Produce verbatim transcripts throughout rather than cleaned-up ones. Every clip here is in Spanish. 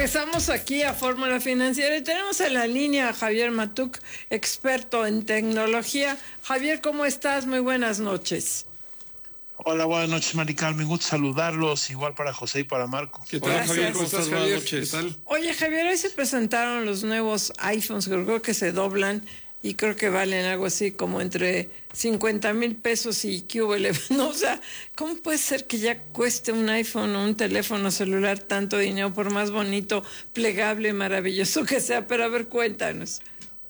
Regresamos aquí a Fórmula Financiera y tenemos en la línea a Javier Matuk, experto en tecnología. Javier, ¿cómo estás? Muy buenas noches. Hola, buenas noches, Mari Carmen. Gusto saludarlos, igual para José y para Marco. ¿Qué tal, Javier? ¿Cómo estás, Javier? Buenas noches. ¿Qué tal? Oye, Javier, hoy se presentaron los nuevos iPhones, que creo que se doblan y creo que valen algo así como entre cincuenta mil pesos y Q L. No, o sea, ¿cómo puede ser que ya cueste un iPhone o un teléfono celular tanto dinero, por más bonito, plegable, maravilloso que sea? Pero a ver, cuéntanos.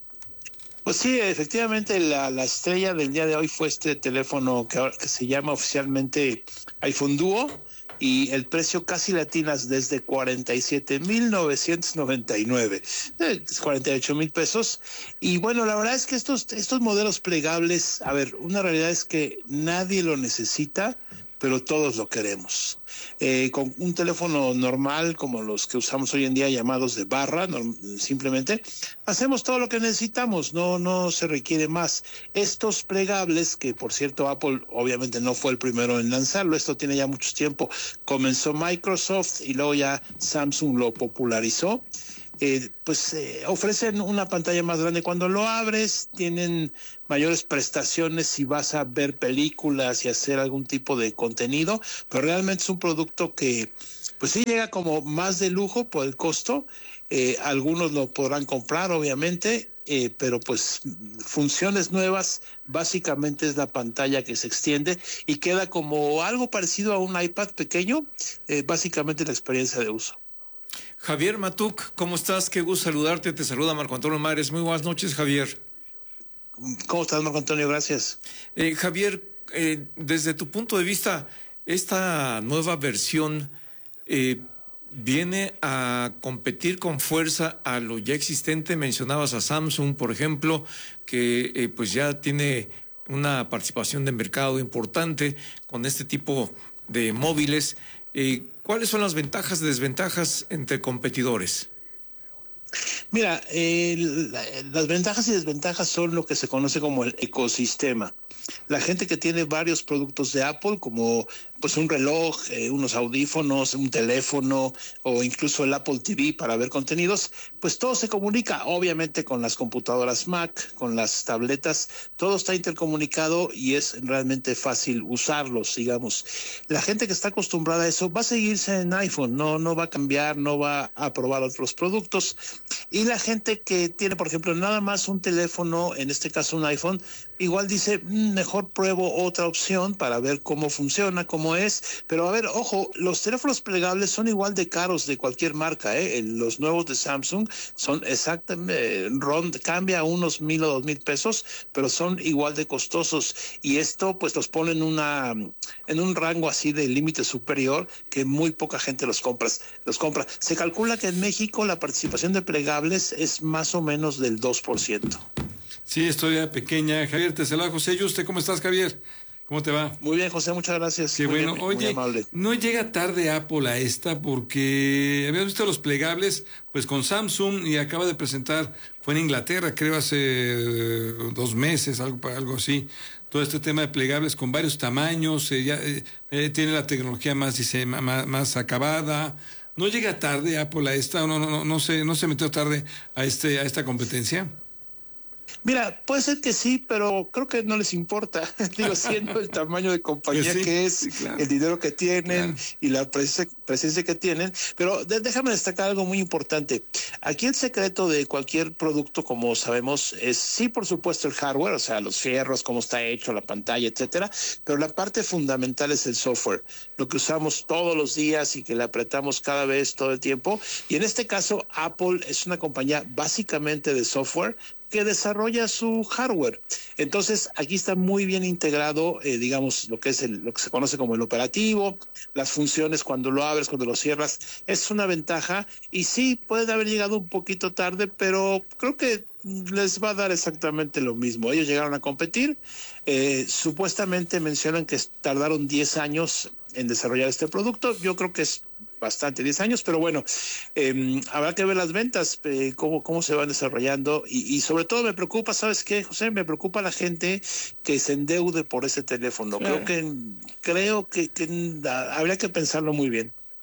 Pues sí, efectivamente la, la estrella del día de hoy fue este teléfono que, ahora, que se llama oficialmente iPhone Duo, y el precio casi latinas desde cuarenta y siete mil novecientos noventa y nueve, eh, cuarenta y ocho mil pesos. Y bueno, la verdad es que estos, estos modelos plegables, a ver, una realidad es que nadie lo necesita, pero todos lo queremos. Eh, con un teléfono normal, como los que usamos hoy en día, llamados de barra, no, simplemente hacemos todo lo que necesitamos, no, no se requiere más. Estos plegables, que por cierto Apple obviamente no fue el primero en lanzarlo, esto tiene ya mucho tiempo, comenzó Microsoft y luego ya Samsung lo popularizó. Eh, pues eh, ofrecen una pantalla más grande cuando lo abres, tienen mayores prestaciones si vas a ver películas y hacer algún tipo de contenido, pero realmente es un producto que pues sí llega como más de lujo por el costo. Eh, algunos lo podrán comprar obviamente, eh, pero pues funciones nuevas, básicamente es la pantalla que se extiende y queda como algo parecido a un iPad pequeño, eh, básicamente la experiencia de uso. Javier Matuk, ¿cómo estás? Qué gusto saludarte. Te saluda Marco Antonio Mares. Muy buenas noches, Javier. ¿Cómo estás, Marco Antonio? Gracias. Eh, Javier, eh, desde tu punto de vista, esta nueva versión eh, viene a competir con fuerza a lo ya existente. Mencionabas a Samsung, por ejemplo, que eh, pues ya tiene una participación de mercado importante con este tipo de móviles. Eh, ¿Cuáles son las ventajas y desventajas entre competidores? Mira, eh, la, las ventajas y desventajas son lo que se conoce como el ecosistema. La gente que tiene varios productos de Apple, como pues un reloj, eh, unos audífonos, un teléfono o incluso el Apple T V para ver contenidos, pues todo se comunica, obviamente con las computadoras Mac, con las tabletas, todo está intercomunicado y es realmente fácil usarlos, digamos. La gente que está acostumbrada a eso va a seguirse en iPhone, no, no va a cambiar, no va a probar otros productos. Y la gente que tiene, por ejemplo, nada más un teléfono, en este caso un iPhone, igual dice, mejor pruebo otra opción para ver cómo funciona, cómo es. Pero a ver, ojo, los teléfonos plegables son igual de caros de cualquier marca, ¿eh? Los nuevos de Samsung son exactamente, rond, cambia unos mil o dos mil pesos, pero son igual de costosos. Y esto pues los pone en, una, en un rango así de límite superior que muy poca gente los compra, los compra. Se calcula que en México la participación de plegables es más o menos del dos por ciento. Sí, historia pequeña. Javier, te saluda José Yuste. ¿Cómo estás, Javier? ¿Cómo te va? Muy bien, José, muchas gracias. Qué muy bueno. Bien, Oye, muy no llega tarde Apple a esta porque habíamos visto los plegables pues con Samsung y acaba de presentar, fue en Inglaterra, creo hace eh, dos meses, algo, algo así, todo este tema de plegables con varios tamaños, eh, ya, eh, eh, tiene la tecnología más, dice, más, más acabada. ¿No llega tarde Apple a esta? ¿No, no, no, no, se, no se metió tarde a, este, a esta competencia? Mira, puede ser que sí, pero creo que no les importa. Digo, siendo el tamaño de compañía pues sí, que es, sí, claro. El dinero que tienen claro. Y la presencia, presencia que tienen. Pero de, déjame destacar algo muy importante. Aquí el secreto de cualquier producto, como sabemos, es sí, por supuesto, el hardware, o sea, los fierros, cómo está hecho, la pantalla, etcétera. Pero la parte fundamental es el software, lo que usamos todos los días y que le apretamos cada vez, todo el tiempo. Y en este caso, Apple es una compañía básicamente de software que desarrolla su hardware. Entonces, aquí está muy bien integrado, eh, digamos, lo que es el, lo que se conoce como el operativo, las funciones cuando lo abres, cuando lo cierras, es una ventaja. Y sí, puede haber llegado un poquito tarde, pero creo que les va a dar exactamente lo mismo. Ellos llegaron a competir, eh, supuestamente mencionan que tardaron diez años en desarrollar este producto. Yo creo que es bastante, diez años, pero bueno, eh, habrá que ver las ventas, eh, cómo, cómo se van desarrollando y, y sobre todo me preocupa, ¿sabes qué, José? Me preocupa la gente que se endeude por ese teléfono. Claro. Creo que creo que, que habría que pensarlo muy bien.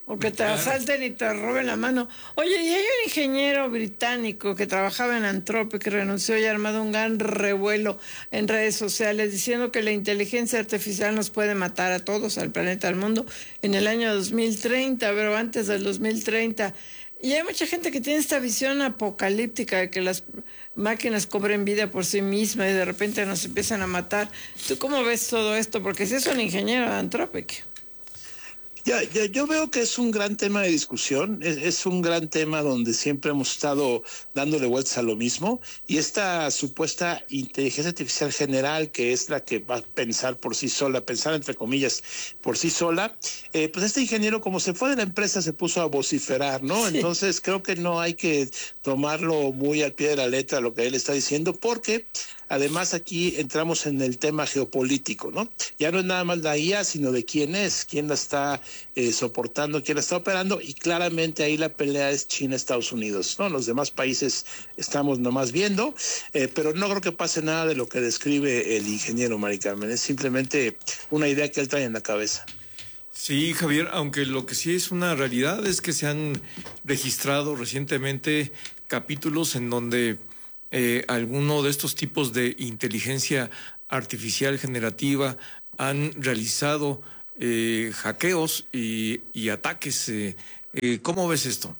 O que te asalten y te roben la mano. Oye, y hay un ingeniero británico que trabajaba en Anthropic que renunció y ha armado un gran revuelo en redes sociales diciendo que la inteligencia artificial nos puede matar a todos, al planeta, al mundo, en el año dos mil treinta, pero antes del dos mil treinta. Y hay mucha gente que tiene esta visión apocalíptica de que las máquinas cobren vida por sí mismas y de repente nos empiezan a matar. ¿Tú cómo ves todo esto? Porque si es un ingeniero de Anthropic. Ya, ya, yo veo que es un gran tema de discusión, es, es un gran tema donde siempre hemos estado dándole vueltas a lo mismo, y esta supuesta inteligencia artificial general, que es la que va a pensar por sí sola, pensar entre comillas por sí sola, eh, pues este ingeniero, como se fue de la empresa, se puso a vociferar, ¿no? Sí. Entonces creo que no hay que tomarlo muy al pie de la letra lo que él está diciendo, porque además aquí entramos en el tema geopolítico, ¿no? Ya no es nada más la I A, sino de quién es, quién la está eh, soportando, quién la está operando, y claramente ahí la pelea es China-Estados Unidos, ¿no? Los demás países estamos nomás viendo, eh, pero no creo que pase nada de lo que describe el ingeniero Mari Carmen, es simplemente una idea que él trae en la cabeza. Sí, Javier, aunque lo que sí es una realidad es que se han registrado recientemente capítulos en donde Eh, alguno de estos tipos de inteligencia artificial generativa han realizado eh, hackeos y, y ataques. Eh, eh, ¿Cómo ves esto?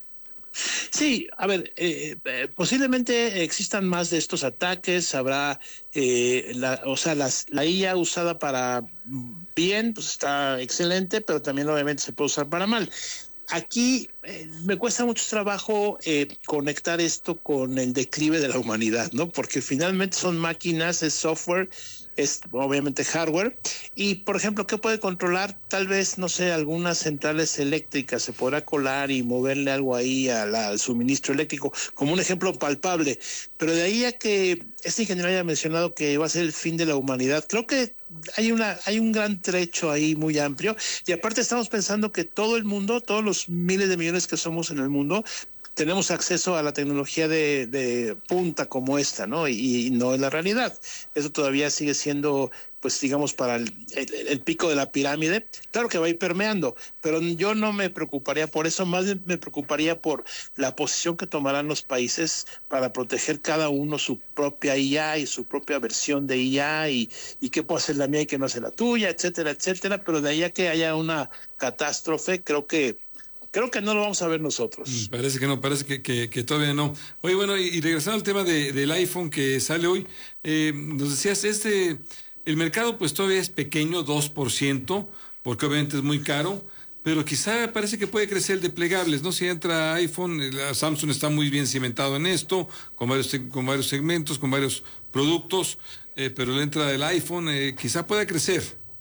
Sí, a ver, eh, eh, posiblemente existan más de estos ataques, habrá, eh, la, o sea, las, la I A usada para bien, pues está excelente, pero también obviamente se puede usar para mal. Aquí eh, me cuesta mucho trabajo eh, conectar esto con el declive de la humanidad, ¿no? Porque finalmente son máquinas, es software, es obviamente hardware. Y, por ejemplo, ¿qué puede controlar? Tal vez, no sé, algunas centrales eléctricas, se podrá colar y moverle algo ahí a la, al suministro eléctrico, como un ejemplo palpable. Pero de ahí a que este ingeniero haya mencionado que va a ser el fin de la humanidad, creo que hay una hay un gran trecho ahí muy amplio, y aparte estamos pensando que todo el mundo, todos los miles de millones que somos en el mundo, tenemos acceso a la tecnología de, de punta como esta, ¿no? Y, y no es la realidad. Eso todavía sigue siendo, pues digamos, para el, el, el pico de la pirámide. Claro que va a ir permeando, pero yo no me preocuparía por eso, más bien me preocuparía por la posición que tomarán los países para proteger cada uno su propia I A y su propia versión de I A, y, y qué puede hacer la mía y qué no hace la tuya, etcétera, etcétera. Pero de ahí a que haya una catástrofe, creo que Creo que no lo vamos a ver nosotros. Parece que no, parece que, que, que todavía no. Oye, bueno, y, y regresando al tema de, del iPhone que sale hoy, eh, nos decías, este, el mercado pues todavía es pequeño, dos por ciento, porque obviamente es muy caro, pero quizá parece que puede crecer el de plegables, ¿no? Si entra iPhone, la Samsung está muy bien cimentado en esto, con varios, con varios segmentos, con varios productos, eh, pero le entra el iPhone, eh, quizá pueda crecer.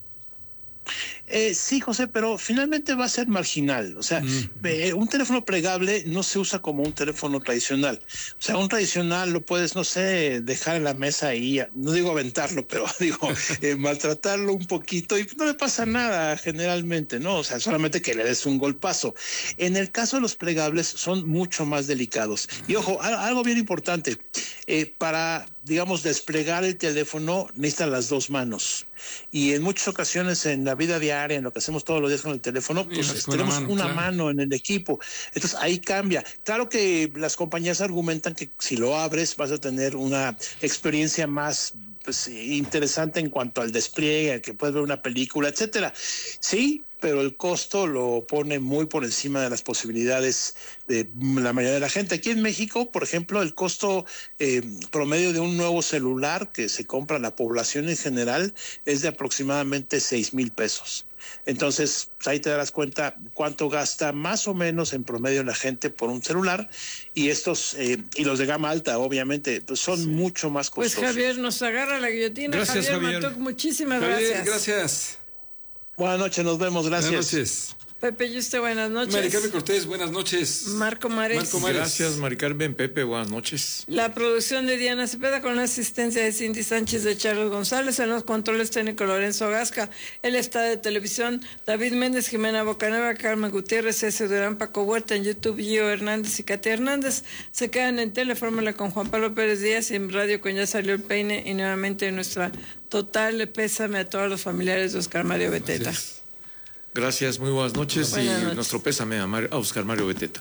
Eh, sí, José, pero finalmente va a ser marginal. O sea, mm. eh, un teléfono plegable no se usa como un teléfono tradicional. O sea, un tradicional lo puedes, no sé, dejar en la mesa y, no digo aventarlo, pero digo, eh, maltratarlo un poquito y no le pasa nada generalmente, ¿no? O sea, solamente que le des un golpazo. En el caso de los plegables son mucho más delicados. Y ojo, algo bien importante, eh, para, digamos, desplegar el teléfono necesitan las dos manos. Y en muchas ocasiones en la vida diaria, en lo que hacemos todos los días con el teléfono, pues sí, tenemos una, mano, una claro. mano en el equipo. Entonces ahí cambia. Claro que las compañías argumentan que si lo abres vas a tener una experiencia más pues, interesante en cuanto al despliegue, que puedes ver una película, etcétera. Sí, pero el costo lo pone muy por encima de las posibilidades de la mayoría de la gente. Aquí en México, por ejemplo, el costo eh, promedio de un nuevo celular que se compra a la población en general es de aproximadamente seis mil pesos. Entonces, ahí te darás cuenta cuánto gasta más o menos en promedio la gente por un celular, y estos, eh, y los de gama alta, obviamente, pues son sí. mucho más costosos. Pues Javier, nos agarra la guillotina. Gracias, Javier. Javier. Matuk, muchísimas Javier, gracias. Gracias. Buenas noches, nos vemos, gracias. Buenas noches. Pepe Yuste, buenas noches. Mari Carmen Cortés, buenas noches. Marco Mares. Marco Mares. Gracias, Mari Carmen. Pepe, buenas noches. La producción de Diana Cepeda con la asistencia de Cindy Sánchez, de Charles González, en los controles técnicos Lorenzo Gasca, el estado de televisión David Méndez, Jimena Bocanegra, Carmen Gutiérrez, César Durán, Paco Huerta, en YouTube Gio Hernández y Katia Hernández. Se quedan en Telefórmula con Juan Pablo Pérez Díaz, y en Radio con Ya Salió el Peine, y nuevamente nuestra total pésame a todos los familiares de Oscar Mario Beteta. Gracias, muy buenas noches Buenas y noches. nuestro pésame a, Mario, a Oscar Mario Beteta.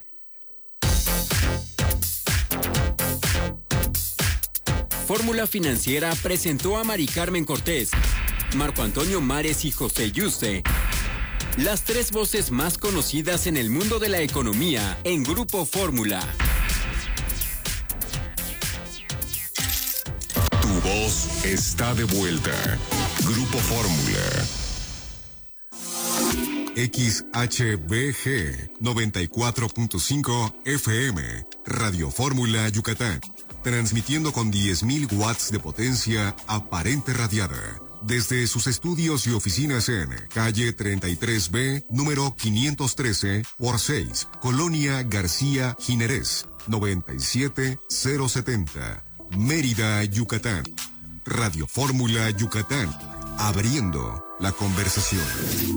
Fórmula Financiera presentó a Mari Carmen Cortés, Marco Antonio Mares y José Yuste, las tres voces más conocidas en el mundo de la economía en Grupo Fórmula. Tu voz está de vuelta. Grupo Fórmula. X H B G noventa y cuatro punto cinco F M, Radio Fórmula Yucatán, transmitiendo con diez mil watts de potencia aparente radiada, desde sus estudios y oficinas en calle treinta y tres B, número quinientos trece por seis, Colonia García Jiménez, noventa y siete mil setenta, Mérida, Yucatán. Radio Fórmula Yucatán, abriendo la conversación.